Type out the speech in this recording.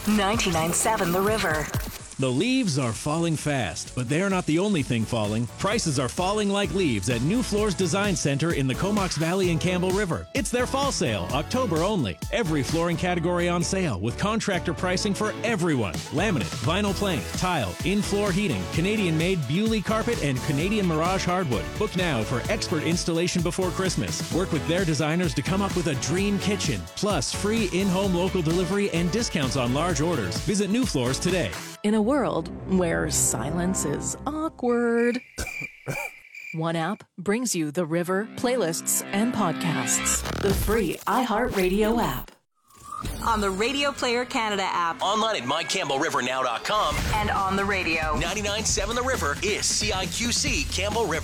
99.7 The River. The leaves are falling fast, but they are not the only thing falling. Prices are falling like leaves at New Floors Design Center in the Comox Valley and Campbell River. It's their fall sale, October only. Every flooring category on sale with contractor pricing for everyone. Laminate, vinyl plank, tile, in-floor heating, Canadian-made Bewley carpet, and Canadian Mirage hardwood. Book now for expert installation before Christmas. Work with their designers to come up with a dream kitchen. Plus, free in-home local delivery and discounts on large orders. Visit New Floors today. In a world where silence is awkward, one app brings you The River, playlists, and podcasts. The free iHeartRadio app. On the Radio Player Canada app. Online at mycampbellrivernow.com. And on the radio. 99.7 The River is CIQC Campbell River.